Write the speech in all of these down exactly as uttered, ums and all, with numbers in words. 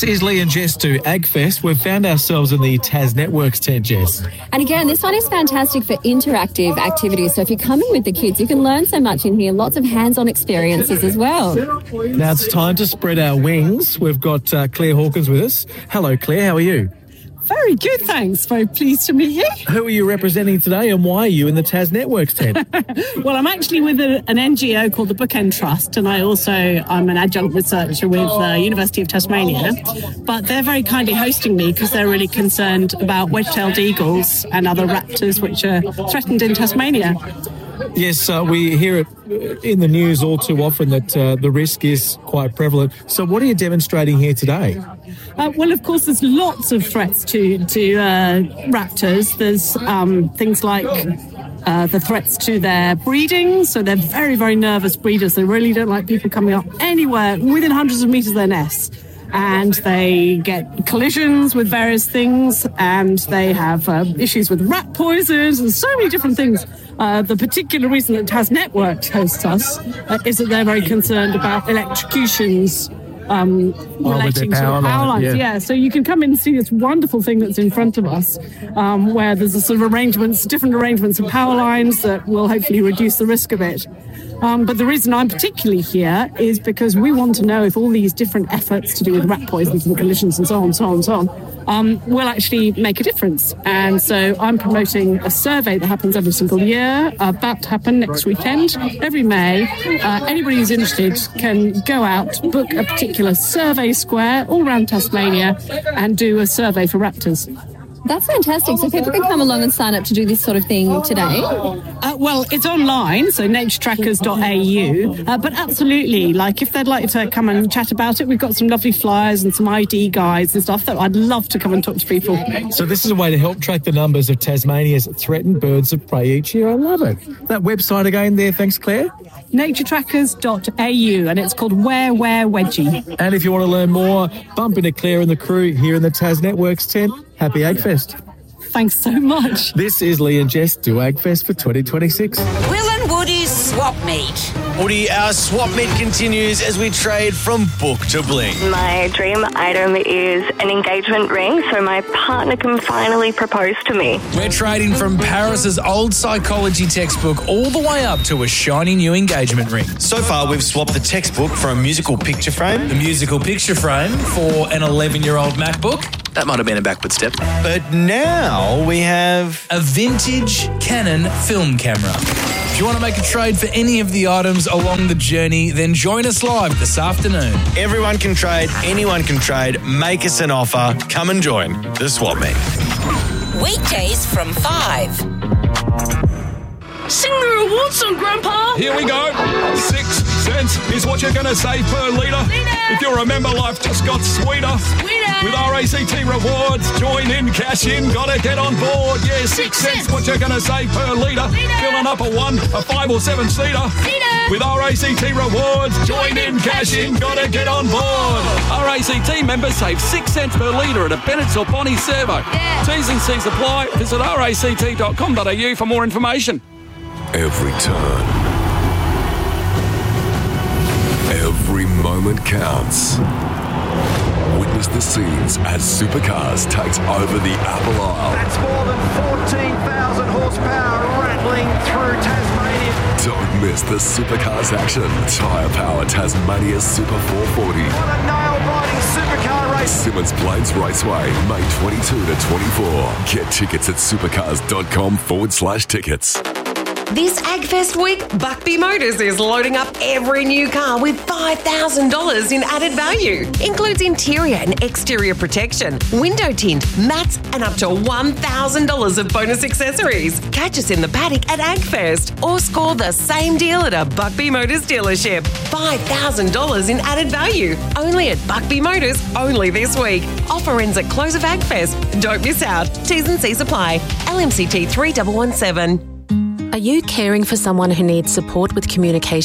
This is Lee and Jess to AgFest. We've found ourselves in the Tas Networks tent, Jess. And again, this one is fantastic for interactive activities. So if you're coming with the kids, you can learn so much in here. Lots of hands-on experiences as well. Now it's time to spread our wings. We've got uh, Claire Hawkins with us. Hello, Claire. How are you? Very good, thanks. Very pleased to meet you. Who are you representing today and why are you in the Tas Networks tent? Well, I'm actually with a, an N G O called the Bookend Trust, and I also, I'm an adjunct researcher with the University of Tasmania. But they're very kindly hosting me because they're really concerned about wedge-tailed eagles and other raptors which are threatened in Tasmania. Yes, uh, we hear it in the news all too often that uh, the risk is quite prevalent. So what are you demonstrating here today? Uh, well, of course, there's lots of threats to, to uh, raptors. There's um, things like uh, the threats to their breeding. So they're very, very nervous breeders. They really don't like people coming up anywhere within hundreds of metres of their nests. And they get collisions with various things, and they have uh, issues with rat poisons and so many different things. Uh, the particular reason that Tas Networks hosts us uh, is that they're very concerned about electrocutions um, oh, relating to power, power lines. yeah. yeah, so you can come in and see this wonderful thing that's in front of us, um, where there's a sort of arrangements, different arrangements of power lines that will hopefully reduce the risk of it. Um, but the reason I'm particularly here is because we want to know if all these different efforts to do with rat poisons and collisions and so on, so on, so on, um, will actually make a difference. And so I'm promoting a survey that happens every single year, uh, about to happen next weekend, every May. Uh, anybody who's interested can go out, book a particular survey square all around Tasmania and do a survey for raptors. That's fantastic. So people can come along and sign up to do this sort of thing today? Uh, well, it's online, so nature trackers dot a u. Uh, but absolutely, like if they'd like to come and chat about it, we've got some lovely flyers and some I D guides and stuff that I'd love to come and talk to people. So this is a way to help track the numbers of Tasmania's threatened birds of prey each year. I love it. That website again there, thanks, Claire? nature trackers dot a u, and it's called Where Where Wedgie. And if you want to learn more, bump into Claire and the crew here in the Tas Networks tent. Happy AgFest. Thanks so much. This is Lee and Jess do AgFest for twenty twenty-six. Will and Woody's Swap Meet. Woody, our swap meet continues as we trade from book to bling. My dream item is an engagement ring so my partner can finally propose to me. We're trading from Paris's old psychology textbook all the way up to a shiny new engagement ring. So far, we've swapped the textbook for a musical picture frame. The musical picture frame for an eleven-year-old MacBook. That might have been a backward step. But now we have a vintage Canon film camera. If you want to make a trade for any of the items along the journey, then join us live this afternoon. Everyone can trade, anyone can trade. Make us an offer. Come and join the swap meet. Weekdays from five. Sing the reward song, Grandpa. Here we go. Six cents is what you're going to save per litre. If you remember, life just got sweeter. Sweeter. With R A C T rewards, join in, cash in, gotta get on board. Yeah, six, six cents, what you're going to save per litre. Filling up a one, a five or seven seater. With R A C T rewards, join in, cash in, gotta get on board. R A C T members save six cents per litre at a Bennett's or Bonnie servo. Yeah. T's and C's apply. Visit r a c t dot com dot a u for more information. Every turn, every moment counts. Witness the scenes as Supercars takes over the Apple Isle. That's more than fourteen thousand horsepower rattling through Tasmania. Don't miss the Supercars action. Tyre Power Tasmania's Super four forty. What a nail-biting supercar race. Simmons Plains Raceway, May twenty-second to twenty-fourth. Get tickets at supercars.com forward slash tickets. This AgFest week, Buckbee Motors is loading up every new car with five thousand dollars in added value. Includes interior and exterior protection, window tint, mats, and up to one thousand dollars of bonus accessories. Catch us in the paddock at AgFest or score the same deal at a Buckbee Motors dealership. five thousand dollars in added value. Only at Buckbee Motors, only this week. Offer ends at close of AgFest. Don't miss out. T's and C's apply. L M C T three one one seven. Are you caring for someone who needs support with communication?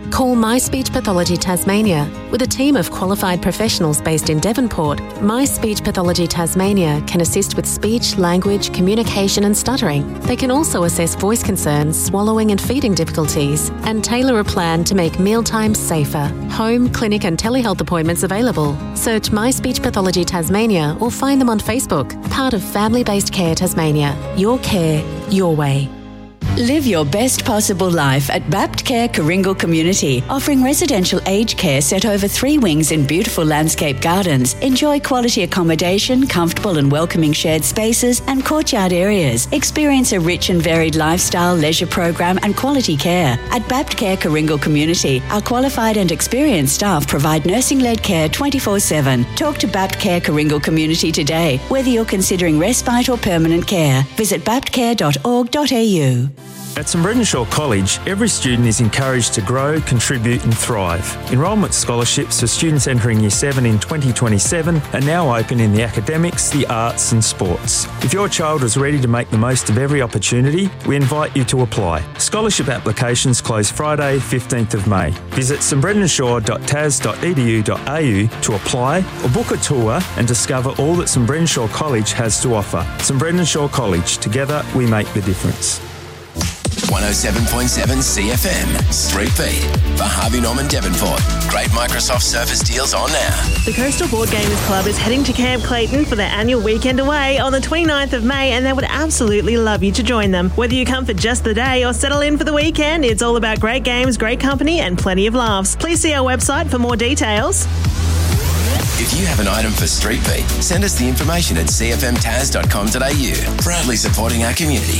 Call My Speech Pathology Tasmania. With a team of qualified professionals based in Devonport, My Speech Pathology Tasmania can assist with speech, language, communication and stuttering. They can also assess voice concerns, swallowing and feeding difficulties, and tailor a plan to make mealtimes safer. Home, clinic and telehealth appointments available. Search My Speech Pathology Tasmania or find them on Facebook. Part of Family-Based Care Tasmania. Your care, your way. Live your best possible life at Baptcare Coringal Community, offering residential aged care set over three wings in beautiful landscape gardens. Enjoy quality accommodation, comfortable and welcoming shared spaces and courtyard areas. Experience a rich and varied lifestyle, leisure program and quality care. At Baptcare Coringal Community, our qualified and experienced staff provide nursing-led care twenty-four seven. Talk to Baptcare Coringal Community today. Whether you're considering respite or permanent care, visit baptcare dot org dot a u. At St Brendan Shaw College, every student is encouraged to grow, contribute and thrive. Enrolment scholarships for students entering Year seven in twenty twenty-seven are now open in the academics, the arts and sports. If your child is ready to make the most of every opportunity, we invite you to apply. Scholarship applications close Friday, fifteenth of May. Visit st brendan shaw dot t a s dot e d u dot a u to apply or book a tour and discover all that St Brendan Shaw College has to offer. St Brendan Shaw College, together we make the difference. one oh seven point seven C F M, Street Beat, for Harvey Norman Devonport. Great Microsoft Surface deals on now. The Coastal Board Gamers Club is heading to Camp Clayton for their annual weekend away on the twenty-ninth of May, and they would absolutely love you to join them. Whether you come for just the day or settle in for the weekend, it's all about great games, great company and plenty of laughs. Please see our website for more details. If you have an item for Street Beat, send us the information at c f m taz dot com dot a u. Proudly supporting our community.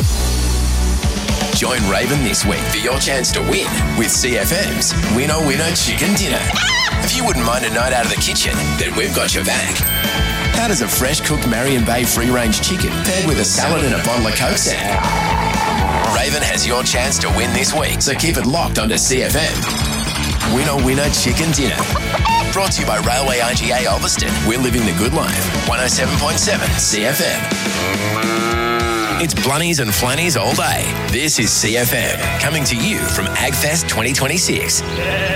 Join Raven this week for your chance to win with C F M's Winner Winner Chicken Dinner. If you wouldn't mind a night out of the kitchen, then we've got your back. How does a fresh cooked Marion Bay free-range chicken paired with a salad and a bottle of Coke sound? Raven has your chance to win this week, so keep it locked onto C F M. Winner Winner Chicken Dinner. Brought to you by Railway I G A Ulverston. We're living the good life. one oh seven point seven C F M. It's Blunnies and Flannies all day. This is C F M, coming to you from AgFest twenty twenty-six.